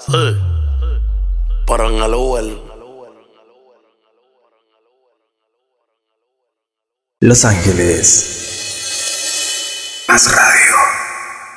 Sí, pero en el Uber. Los Ángeles. Más radio.